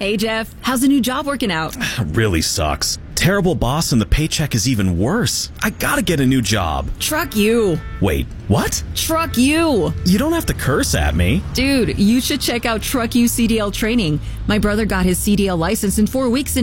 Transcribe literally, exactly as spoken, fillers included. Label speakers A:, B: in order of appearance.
A: Hey, Jeff. How's the new job working out?
B: Really sucks. Terrible boss and the paycheck is even worse. I gotta get a new job.
A: Truck you.
B: Wait, what?
A: Truck you.
B: You don't have to curse at me.
A: Dude, you should check out Truck You C D L training. My brother got his C D L license in four weeks.